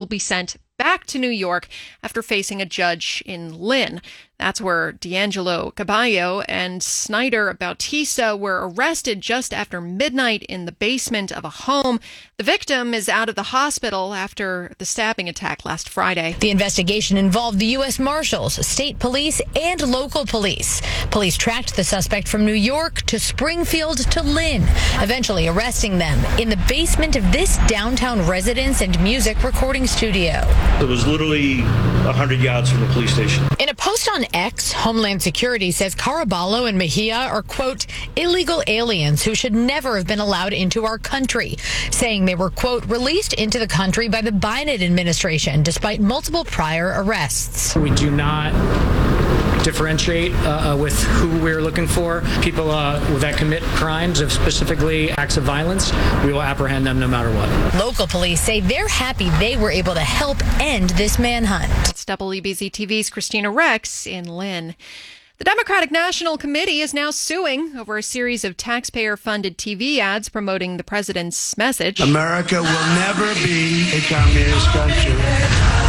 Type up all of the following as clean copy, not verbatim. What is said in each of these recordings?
be sent back to New York after facing a judge in Lynn. That's where D'Angelo Caballo and Snyder Bautista were arrested just after midnight in the basement of a home. The victim is out of the hospital after the stabbing attack last Friday. The investigation involved the U.S. Marshals, state police, and local police. Police tracked the suspect from New York to Springfield to Lynn, eventually arresting them in the basement of this downtown residence and music recording studio. It was literally 100 yards from the police station. In a post on X, Homeland Security says Caraballo and Mejia are, quote, illegal aliens who should never have been allowed into our country, saying they were, quote, released into the country by the Biden administration despite multiple prior arrests. We do not differentiate with who we're looking for. People that commit crimes, of specifically acts of violence, we will apprehend them no matter what. Local police say they're happy they were able to help end this manhunt. It's WBZ TV's Christina Rex in Lynn. The Democratic National Committee is now suing over a series of taxpayer-funded TV ads promoting the president's message. America will never be a communist country.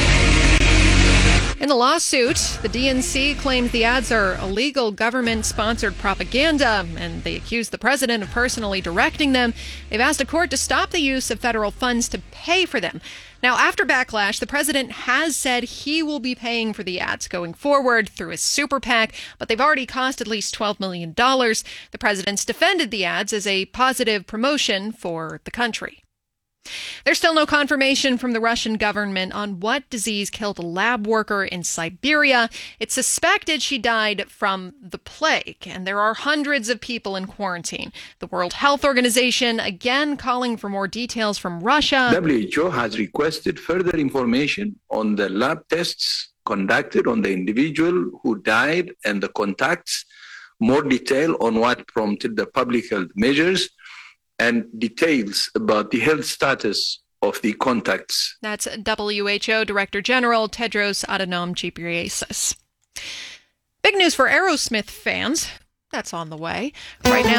In the lawsuit, the DNC claims the ads are illegal government-sponsored propaganda, and they accuse the president of personally directing them. They've asked a court to stop the use of federal funds to pay for them. Now, after backlash, the president has said he will be paying for the ads going forward through his super PAC, but they've already cost at least $12 million. The president's defended the ads as a positive promotion for the country. There's still no confirmation from the Russian government on what disease killed a lab worker in Siberia. It's suspected she died from the plague, and there are hundreds of people in quarantine. The World Health Organization again calling for more details from Russia. WHO has requested further information on the lab tests conducted on the individual who died and the contacts, more detail on what prompted the public health measures, and details about the health status of the contacts. That's WHO Director General Tedros Adhanom Ghebreyesus. Big news for Aerosmith fans. That's on the way. Right now,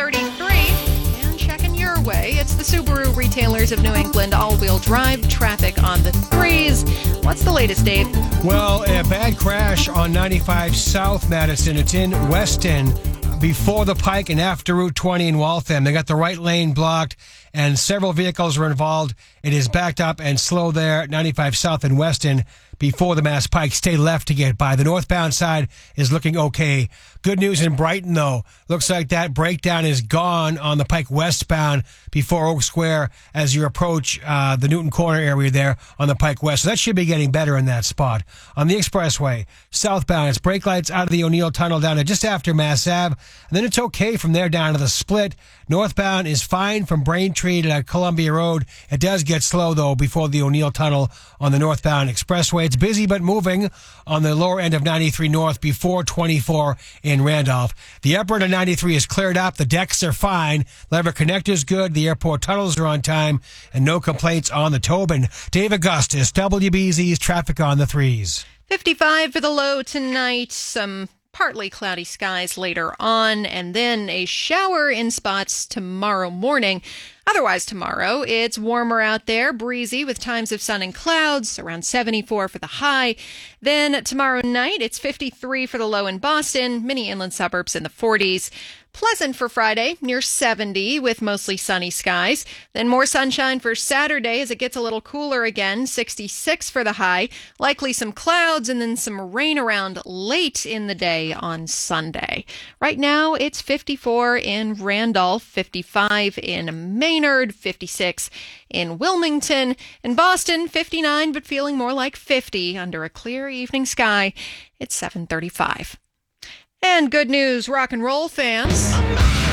7:33. And checking your way. It's the Subaru Retailers of New England all-wheel drive traffic on the threes. What's the latest, Dave? Well, a bad crash on 95 South Madison. It's in Weston, before the Pike and after Route 20 in Waltham. They got the right lane blocked, and several vehicles were involved. It is backed up and slow there, 95 South in Weston, before the Mass Pike. Stay left to get by. The northbound side is looking okay. Good news in Brighton, though. Looks like that breakdown is gone on the Pike westbound before Oak Square as you approach the Newton Corner area there on the Pike West. So that should be getting better in that spot. On the expressway, southbound, it's brake lights out of the O'Neill Tunnel down to just after Mass Ave. And then it's okay from there down to the Split. Northbound is fine from Braintree to Columbia Road. It does get slow, though, before the O'Neill Tunnel on the northbound expressway. It's busy but moving on the lower end of 93 North before 24 in Randolph. The upper end of 93 is cleared up. The decks are fine. Lever connector's good. The airport tunnels are on time. And no complaints on the Tobin. Dave Augustus, WBZ's traffic on the threes. 55 for the low tonight. Some partly cloudy skies later on, and then a shower in spots tomorrow morning. Otherwise tomorrow, it's warmer out there, breezy with times of sun and clouds, around 74 for the high. Then tomorrow night, it's 53 for the low in Boston, many inland suburbs in the 40s. Pleasant for Friday, near 70 with mostly sunny skies. Then more sunshine for Saturday as it gets a little cooler again, 66 for the high. Likely some clouds and then some rain around late in the day on Sunday. Right now, it's 54 in Randolph, 55 in Maynard, 56 in Wilmington. In Boston, 59, but feeling more like 50 under a clear evening sky. It's 7:35. And good news, rock and roll fans. The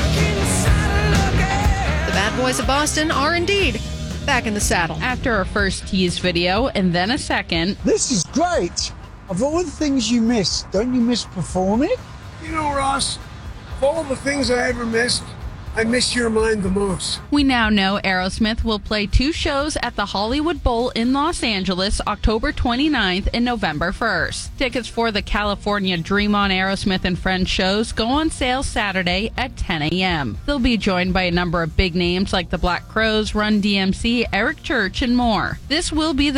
Bad Boys of Boston are indeed back in the saddle. After a first tease video and then a second. This is great. Of all the things you miss, don't you miss performing? You know, Ross, of all the things I ever missed, I miss your mind the most. We now know Aerosmith will play 2 shows at the Hollywood Bowl in Los Angeles, October 29th and November 1st. Tickets for the California Dream On Aerosmith and Friends shows go on sale Saturday at 10 a.m. They'll be joined by a number of big names like the Black Crowes, Run DMC, Eric Church, and more. This will be the